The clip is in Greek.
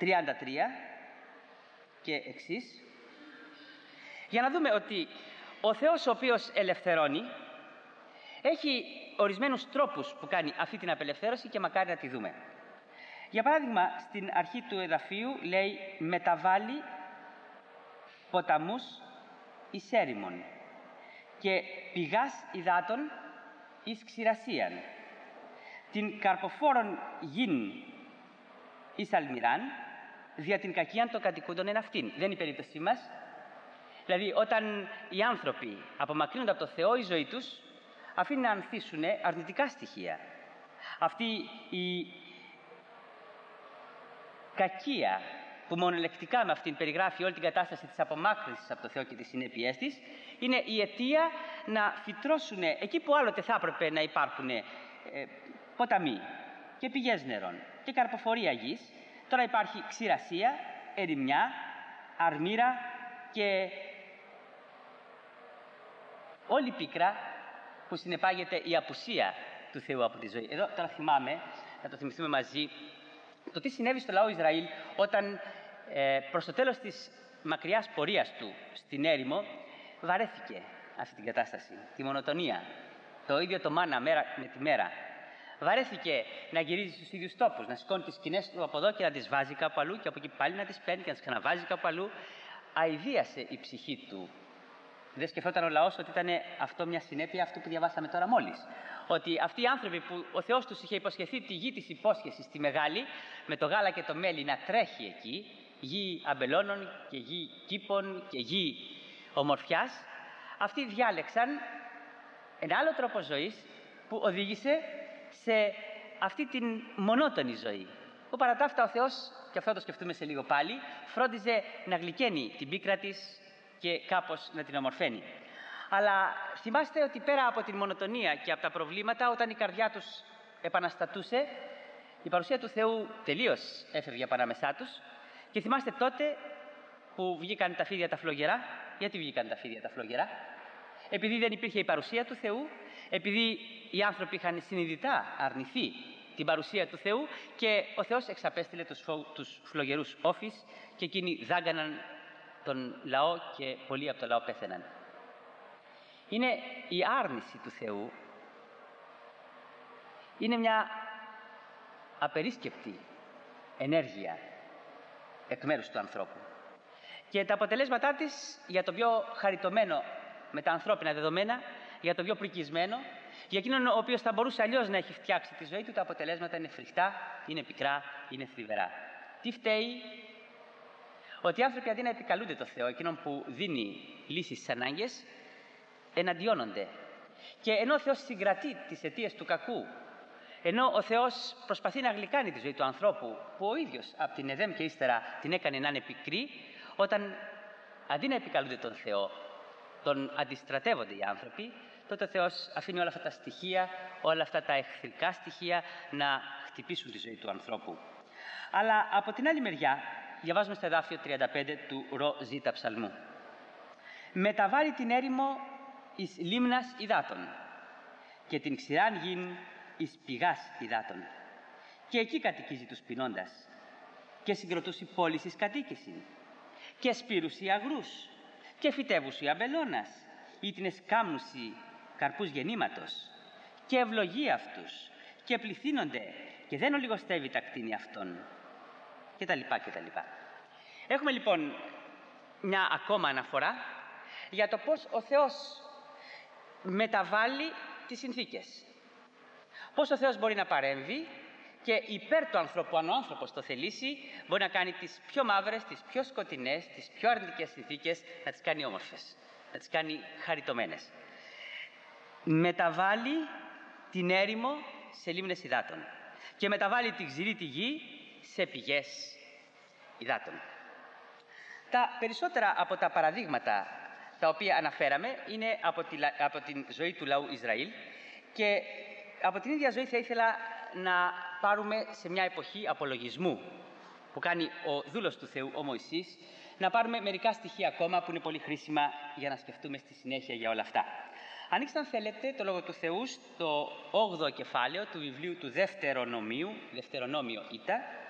33 και εξής, για να δούμε ότι ο Θεός ο οποίος ελευθερώνει έχει ορισμένους τρόπους που κάνει αυτή την απελευθέρωση και μακάρι να τη δούμε. Για παράδειγμα, στην αρχή του εδαφίου λέει «μεταβάλλει ποταμούς εις έρημον και πηγάς υδάτων εις ξηρασίαν, την καρποφόρον γην εις αλμυράν, δια την κακίαν των κατοικούντων εν αυτήν». Δεν είναι η περίπτωσή μας. Δηλαδή, όταν οι άνθρωποι απομακρύνονται από το Θεό, η ζωή τους αφήνει να ανθίσουν αρνητικά στοιχεία. Αυτή η κακία που μονολεκτικά με αυτήν περιγράφει όλη την κατάσταση της απομάκρυνσης από το Θεό και τις συνέπειές της, είναι η αιτία να φυτρώσουν εκεί που άλλοτε θα έπρεπε να υπάρχουν ποταμοί και πηγές νερών και καρποφορία γης. Τώρα υπάρχει ξηρασία, ερημιά, αρμύρα και όλη η πίκρα που συνεπάγεται η απουσία του Θεού από τη ζωή. Εδώ τώρα θυμάμαι, να το θυμηθούμε μαζί, το τι συνέβη στο λαό Ισραήλ όταν προς το τέλος της μακριάς πορείας του στην έρημο βαρέθηκε αυτή την κατάσταση, τη μονοτονία, το ίδιο το μάνα μέρα με τη μέρα. Βαρέθηκε να γυρίζει στους ίδιους τόπους, να σηκώνει τις σκηνές του από εδώ και να τις βάζει κάπου αλλού και από εκεί πάλι να τις παίρνει και να τις ξαναβάζει κάπου αλλού. Αηδίασε η ψυχή του. Δεν σκεφτόταν ο λαός ότι ήταν αυτό μια συνέπεια αυτού που διαβάσαμε τώρα μόλις. Ότι αυτοί οι άνθρωποι που ο Θεός τους είχε υποσχεθεί τη γη της υπόσχεσης, τη μεγάλη, με το γάλα και το μέλι να τρέχει εκεί, γη αμπελώνων και γη κήπων και γη ομορφιάς, αυτοί διάλεξαν ένα άλλο τρόπο ζωής που οδήγησε σε αυτή την μονότονη ζωή. Που παρά τα αυτά ο Θεός, και αυτό το σκεφτούμε σε λίγο πάλι, φρόντιζε να γλυκαίνει την πίκρα της και κάπως να την ομορφαίνει. Αλλά θυμάστε ότι πέρα από την μονοτονία και από τα προβλήματα, όταν η καρδιά τους επαναστατούσε, η παρουσία του Θεού τελείως έφευγε από ανάμεσά τους. Και θυμάστε τότε που βγήκαν τα φίδια τα φλογερά. Γιατί βγήκαν τα φίδια τα φλογερά? Επειδή δεν υπήρχε η παρουσία του Θεού, επειδή οι άνθρωποι είχαν συνειδητά αρνηθεί την παρουσία του Θεού και ο Θεός εξαπέστειλε τους φλογερούς όφεις και εκείνοι δάγκαναν τον λαό και πολλοί από το λαό πέθαιναν. Είναι η άρνηση του Θεού, είναι μια απερίσκεπτη ενέργεια εκ μέρους του ανθρώπου. Και τα αποτελέσματά της για το πιο χαριτωμένο με τα ανθρώπινα δεδομένα, για το πιο πρικισμένο, για εκείνον ο οποίος θα μπορούσε αλλιώς να έχει φτιάξει τη ζωή του, τα αποτελέσματα είναι φρικτά, είναι πικρά, είναι θλιβερά. Τι φταίει? Ότι οι άνθρωποι αντί να επικαλούνται το Θεό, εκείνον που δίνει λύσεις στις ανάγκες, εναντιώνονται. Και ενώ ο Θεός συγκρατεί τις αιτίες του κακού, ενώ ο Θεός προσπαθεί να γλυκάνει τη ζωή του ανθρώπου, που ο ίδιος από την Εδέμ και ύστερα την έκανε να είναι πικρή, όταν αντί να επικαλούνται τον Θεό, τον αντιστρατεύονται οι άνθρωποι, τότε ο Θεός αφήνει όλα αυτά τα στοιχεία, όλα αυτά τα εχθρικά στοιχεία να χτυπήσουν τη ζωή του ανθρώπου. Αλλά από την άλλη μεριά, διαβάζουμε στο εδάφιο 35 του Ρο Ζήτα Ψαλμού. «Μεταβάλλει την έρημο εις λίμνας υδάτων και την ξηράν γην εις πηγάς υδάτων. Και εκεί κατοικίζει τους πεινώντας και συγκροτούσι πόλης εις κατοίκηση και σπήρουσι αγρούς και φυτεύουσι αμπελώνας ή την εσκάμνουσι καρπούς γεννήματος και ευλογεί αυτούς και πληθύνονται και δεν ολιγοστεύει τα κτίνη αυτών» κτλ. Έχουμε λοιπόν μια ακόμα αναφορά για το πώς ο Θεός μεταβάλλει τις συνθήκες. Πώς ο Θεός μπορεί να παρέμβει και υπέρ του ανθρώπου, αν ο άνθρωπος το θελήσει, μπορεί να κάνει τις πιο μαύρες, τις πιο σκοτεινές, τις πιο αρνητικές συνθήκες, να τις κάνει όμορφες, να τις κάνει χαριτωμένες. Μεταβάλλει την έρημο σε λίμνες υδάτων και μεταβάλλει την ξηρή τη γη σε πηγές υδάτων. Τα περισσότερα από τα παραδείγματα τα οποία αναφέραμε είναι από την ζωή του λαού Ισραήλ και από την ίδια ζωή θα ήθελα να πάρουμε σε μια εποχή απολογισμού που κάνει ο δούλος του Θεού, ο Μωυσής, να πάρουμε μερικά στοιχεία ακόμα που είναι πολύ χρήσιμα για να σκεφτούμε στη συνέχεια για όλα αυτά. Ανοίξτε αν θέλετε το Λόγο του Θεού στο 8ο κεφάλαιο του βιβλίου του Δευτερονόμιο Ήτα,